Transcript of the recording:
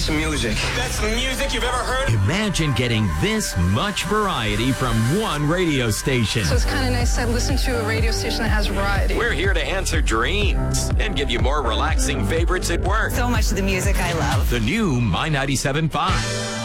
Best music. Best music you've ever heard? Imagine getting this much variety from one radio station. So it's kind of nice to listen to a radio station that has variety. We're here to answer dreams and give you more relaxing favorites at work. So much of the music I love. The new My 97.5.